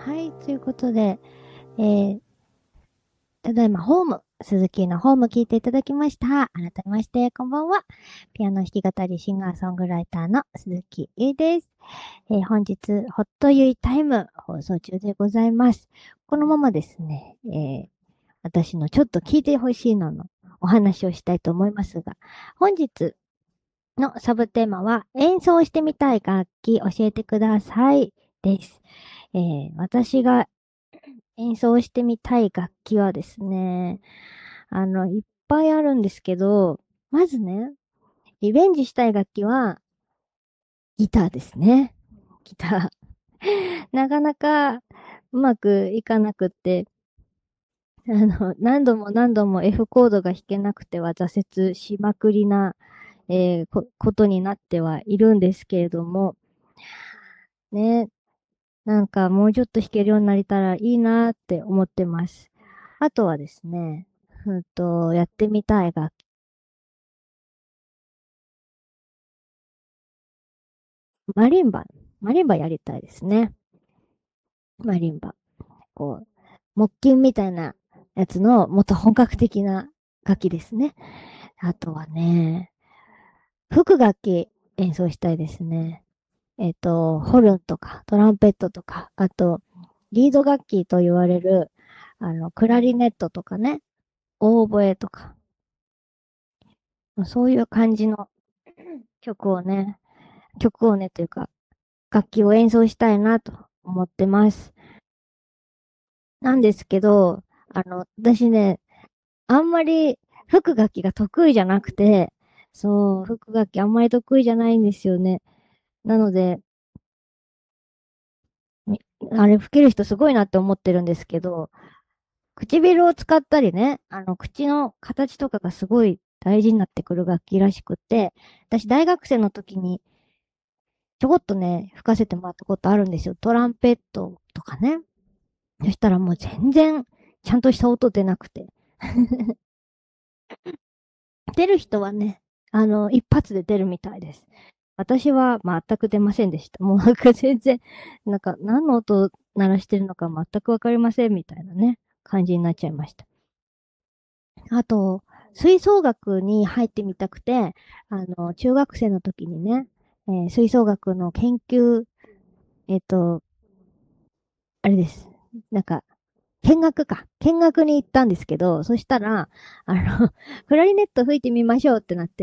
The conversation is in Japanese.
はい、ということで、えー、ただいまホーム、鈴木のホーム聞いていただきました。改めまして、こんばんは。ピアノ弾き語りシンガーソングライターの鈴木ゆいです。本日、ホットゆいタイム放送中でございます。このままですね、私のちょっと聞いてほしいのお話をしたいと思いますが、本日のサブテーマは、演奏してみたい楽器教えてくださいです。私が演奏してみたい楽器はですね、いっぱいあるんですけど、まずね、リベンジしたい楽器はギターですね。ギター。なかなかうまくいかなくって、何度も何度も F コードが弾けなくては挫折しまくりな、ことになってはいるんですけれども、ね、なんかもうちょっと弾けるようになれたらいいなって思ってます。あとはですね、やってみたい楽器。マリンバ。マリンバやりたいですね。マリンバ。こう、木琴みたいなやつのもっと本格的な楽器ですね。あとはね、副楽器演奏したいですね。ホルンとかトランペットとか、あと、リード楽器と言われる、クラリネットとかね、オーボエとか、そういう感じの曲をね、曲をねというか、楽器を演奏したいなと思ってます。なんですけど、私ね、あんまり吹く楽器が得意じゃなくて、そう、吹く楽器あんまり得意じゃないんですよね。なので、みあれ吹ける人すごいなって思ってるんですけど、唇を使ったりね、口の形とかがすごい大事になってくる楽器らしくって、私大学生の時にちょこっとね、吹かせてもらったことあるんですよ。トランペットとかね。そしたらもう全然ちゃんとした音出なくて。出る人はね、一発で出るみたいです。私は全く出ませんでした。もうなんか全然、なんか何の音を鳴らしてるのか全くわかりませんみたいなね、感じになっちゃいました。あと、吹奏楽に入ってみたくて、中学生の時にね、吹奏楽の研究、えっと、あれです。なんか、見学に行ったんですけど、そしたら、クラリネット吹いてみましょうってなって、